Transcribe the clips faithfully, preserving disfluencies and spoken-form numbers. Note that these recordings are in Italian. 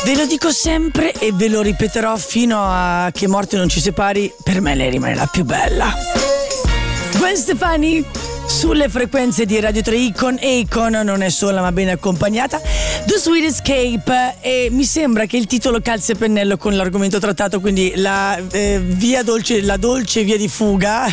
Ve lo dico sempre e ve lo ripeterò fino a che morte non ci separi, per me lei rimane la più bella. Gwen Stefani sulle frequenze di Radio tre con Akon, non è sola ma ben accompagnata. The Sweet Escape, e mi sembra che il titolo calzi a pennello con l'argomento trattato, quindi la eh, via dolce, la dolce via di fuga,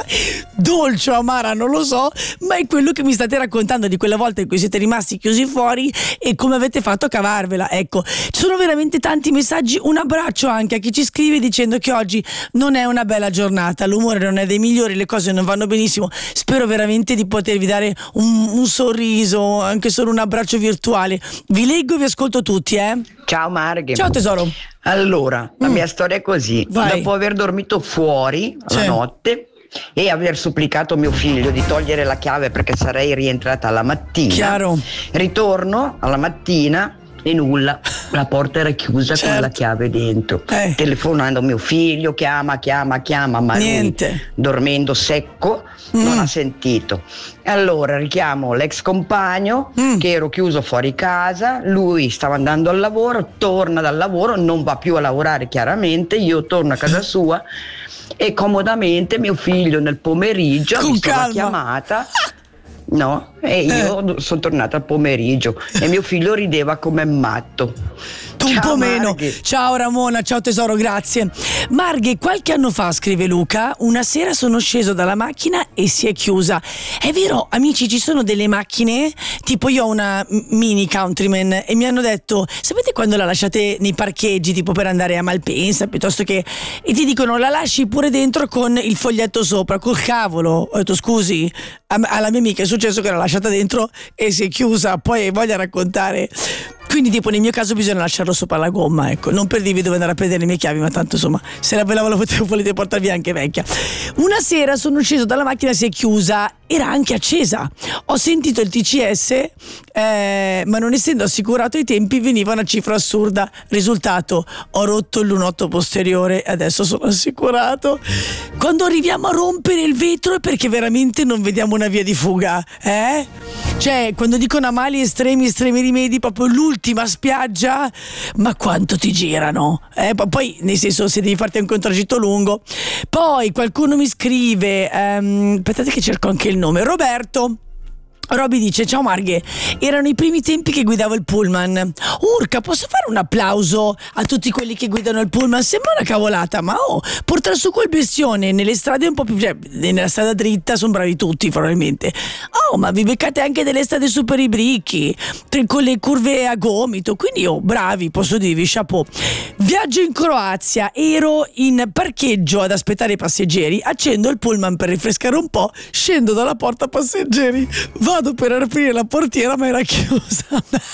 dolce o amara non lo so, ma è quello che mi state raccontando di quella volta in cui siete rimasti chiusi fuori e come avete fatto a cavarvela. Ecco, ci sono veramente tanti messaggi, un abbraccio anche a chi ci scrive dicendo che oggi non è una bella giornata, l'umore non è dei migliori, le cose non vanno benissimo. Spero veramente di potervi dare un, un sorriso, anche solo un abbraccio virtuale. Vi leggo e vi ascolto tutti, eh. Ciao Marghe. Ciao tesoro. Allora, la Mm. mia storia è così. Vai. Dopo aver dormito fuori la Sì. notte e aver supplicato mio figlio di togliere la chiave perché sarei rientrata la mattina, Chiaro. ritorno alla mattina e nulla, la porta era chiusa Certo. con la chiave dentro. Eh. Telefonando a mio figlio, chiama, chiama, chiama, ma Niente. lui, dormendo secco, non Mm. ha sentito. Allora richiamo l'ex compagno, Mm. che ero chiuso fuori casa, lui stava andando al lavoro, torna dal lavoro, non va più a lavorare chiaramente, io torno a casa sua e comodamente mio figlio nel pomeriggio ha Con visto la calma. chiamata. No, e io sono tornata al pomeriggio e mio figlio rideva come matto. Un Ciao, po' meno. Marghe. Ciao Ramona, ciao tesoro, grazie. Marghe, qualche anno fa, scrive Luca, una sera sono sceso dalla macchina e si è chiusa. È vero, amici, ci sono delle macchine, tipo io ho una m- Mini Countryman e mi hanno detto, sapete quando la lasciate nei parcheggi, tipo per andare a Malpensa, piuttosto che, e ti dicono la lasci pure dentro con il foglietto sopra, col cavolo. Ho detto scusi, a- alla mia amica è successo che l'ha lasciata dentro e si è chiusa, poi voglia raccontare. Quindi tipo nel mio caso bisogna lasciarlo sopra la gomma, ecco, non per dirvi dove andare a prendere le mie chiavi, ma tanto insomma se la ve la volete, volete portare via anche vecchia. Una sera sono sceso dalla macchina, si è chiusa, era anche accesa, ho sentito il T C S, eh, ma non essendo assicurato i tempi veniva una cifra assurda. Risultato, ho rotto il lunotto posteriore e adesso sono assicurato. Quando arriviamo a rompere il vetro è perché veramente non vediamo una via di fuga, eh? Cioè, quando dicono a mali estremi, estremi rimedi, proprio l'ultima spiaggia, ma quanto ti girano? Eh? Poi, nel senso, se devi farti un tragitto lungo. Poi qualcuno mi scrive, ehm, aspettate che cerco anche il nome, Roberto. Roby dice: ciao Marghe, erano i primi tempi che guidavo il pullman. Urca, posso fare un applauso a tutti quelli che guidano il pullman? Sembra una cavolata, ma oh, portare su quel bestione nelle strade un po' più, cioè nella strada dritta sono bravi tutti probabilmente. Oh, ma vi beccate anche delle strade super ibricchi con le curve a gomito, quindi oh, bravi, posso dirvi, chapeau. Viaggio in Croazia, ero in parcheggio ad aspettare i passeggeri, accendo il pullman per rinfrescare un po', scendo dalla porta passeggeri, vado per aprire la portiera ma era chiusa.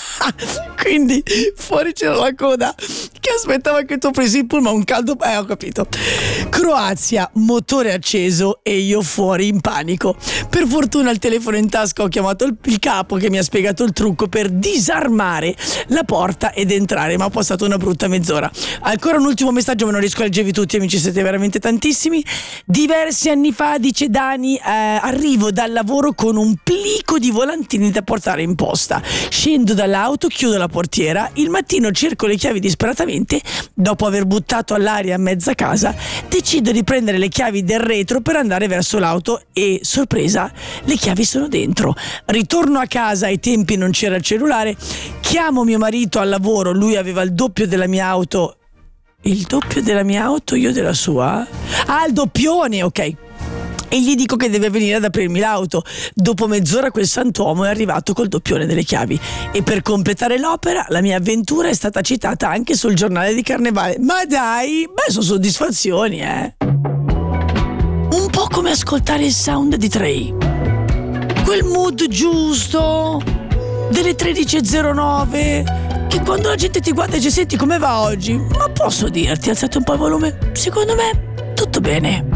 Quindi fuori c'era la coda che aspettava che tu presi il pullman, un caldo, eh ho capito. Croazia, motore acceso e io fuori in panico. Per fortuna il telefono in tasca, ho chiamato il, il capo che mi ha spiegato il trucco per disarmare la porta ed entrare, ma ho passato una brutta mezz'ora. Ancora un ultimo messaggio, ma non riesco a leggervi tutti, amici, siete veramente tantissimi. Diversi anni fa, dice Dani, eh, arrivo dal lavoro con un plico di volantini da portare in posta. Scendo dall'auto, chiudo la portiera, il mattino cerco le chiavi disperatamente, dopo aver buttato all'aria mezza casa, decido di prendere le chiavi del retro per andare verso l'auto e, sorpresa, le chiavi sono dentro. Ritorno a casa, ai tempi non c'era il cellulare, chiamo mio marito al lavoro, lui aveva il doppio della mia auto. Il doppio della mia auto, io della sua? Ah, il doppione, ok. E gli dico che deve venire ad aprirmi l'auto. Dopo mezz'ora quel sant'uomo è arrivato col doppione delle chiavi. E per completare l'opera, la mia avventura è stata citata anche sul giornale di Carnevale. Ma dai, beh, sono soddisfazioni, eh. Un po' come ascoltare il sound di Trey. Quel mood giusto delle tredici e zero nove che quando la gente ti guarda e dice: senti come va oggi? Ma posso dirti, alzate un po' il volume? Secondo me tutto bene.